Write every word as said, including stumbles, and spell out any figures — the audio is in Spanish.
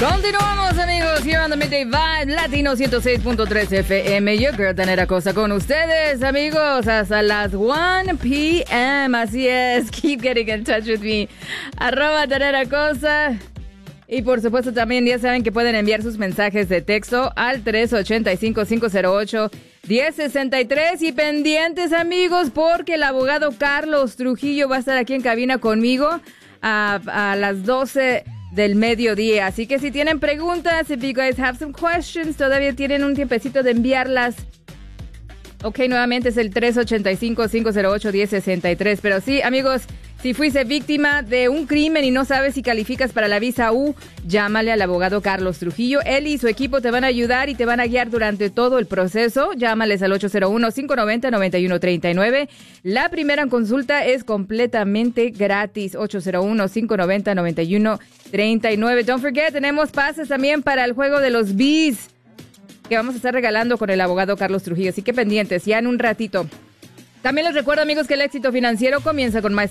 Continuamos, amigos, here on the Midday Vibe, Latino ciento seis punto tres F M. Yo quiero tener a cosa con ustedes, amigos, hasta las one p m Así es, keep getting in touch with me. Arroba tener a cosa. Y por supuesto también ya saben que pueden enviar sus mensajes de texto al tres ocho cinco, cinco cero ocho, uno cero seis tres. Y pendientes, amigos, porque el abogado Carlos Trujillo va a estar aquí en cabina conmigo a, a las doce del mediodía. Así que si tienen preguntas, if you guys have some questions, todavía tienen un tiempecito de enviarlas. Ok, nuevamente es el tres ocho cinco, cinco cero ocho, uno cero seis tres. Pero sí, amigos, si fuiste víctima de un crimen y no sabes si calificas para la visa U, llámale al abogado Carlos Trujillo. Él y su equipo te van a ayudar y te van a guiar durante todo el proceso. Llámales al ocho cero uno, cinco nueve cero, nueve uno tres nueve. La primera consulta es completamente gratis. ocho cero uno, cinco nueve cero, nueve uno tres nueve. Don't forget, tenemos pases también para el juego de los Bees que vamos a estar regalando con el abogado Carlos Trujillo. Así que pendientes, ya en un ratito. También les recuerdo, amigos, que el éxito financiero comienza con My